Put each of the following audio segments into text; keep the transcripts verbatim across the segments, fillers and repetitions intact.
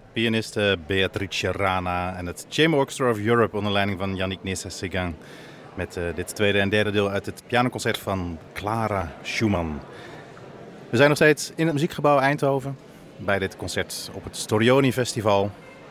Pianiste Beatrice Rana en het Chamber Orchestra of Europe onder leiding van Yannick Nézet-Séguin. Met uh, dit tweede en derde deel uit het pianoconcert van Clara Schumann. We zijn nog steeds in het Muziekgebouw Eindhoven bij dit concert op het Storioni Festival.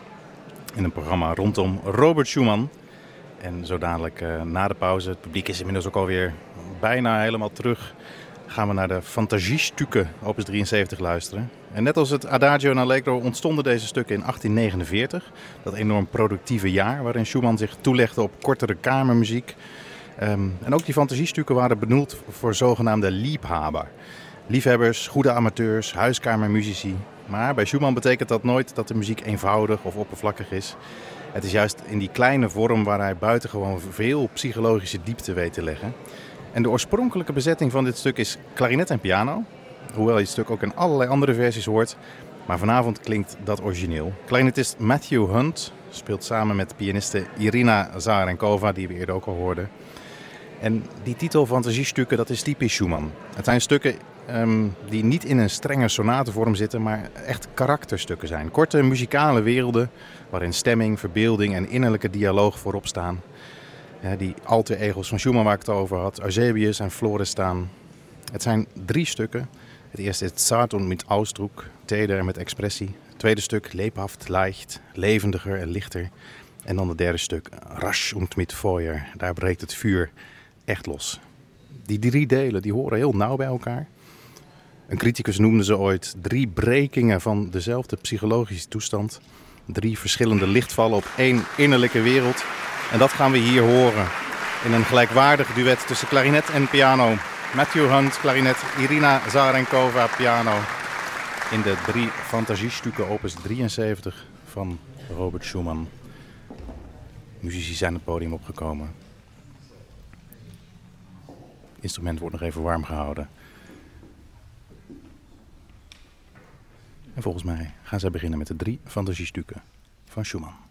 In een programma rondom Robert Schumann. En zo dadelijk uh, na de pauze, het publiek is inmiddels ook alweer bijna helemaal terug, gaan we naar de Fantasiestukken opus drieënzeventig luisteren. En net als het Adagio en Allegro ontstonden deze stukken in achttien negenenveertig. Dat enorm productieve jaar waarin Schumann zich toelegde op kortere kamermuziek. Um, en ook die Fantasiestukken waren bedoeld voor zogenaamde Liebhaber. Liefhebbers, goede amateurs, huiskamermuzici. Maar bij Schumann betekent dat nooit dat de muziek eenvoudig of oppervlakkig is. Het is juist in die kleine vorm waar hij buitengewoon veel psychologische diepte weet te leggen. En de oorspronkelijke bezetting van dit stuk is klarinet en piano. Hoewel je het stuk ook in allerlei andere versies hoort. Maar vanavond klinkt dat origineel. Klarinetist Matthew Hunt speelt samen met pianiste Irina Zaharenkova, die we eerder ook al hoorden. En die titel Fantasiestukken, dat is typisch Schumann. Het zijn stukken um, die niet in een strenge sonatenvorm zitten, maar echt karakterstukken zijn. Korte muzikale werelden waarin stemming, verbeelding en innerlijke dialoog voorop staan. Ja, die alter egos van Schumann waar ik het over had, Eusebius en Florestan. Het zijn drie stukken. Het eerste is Zart und mit Ausdruck, teder en met expressie. Het tweede stuk lebhaft, leicht, levendiger en lichter. En dan het derde stuk, rasch und mit Feuer. Daar breekt het vuur echt los. Die drie delen die horen heel nauw bij elkaar. Een criticus noemde ze ooit drie brekingen van dezelfde psychologische toestand. Drie verschillende lichtvallen op één innerlijke wereld. En dat gaan we hier horen in een gelijkwaardig duet tussen klarinet en piano. Matthew Hunt, klarinet, Irina Zaharenkova, piano. In de drie Fantasiestukken opus drieënzeventig van Robert Schumann. Muzici zijn het podium opgekomen. Het instrument wordt nog even warm gehouden. En volgens mij gaan zij beginnen met de drie Fantasiestukken van Schumann.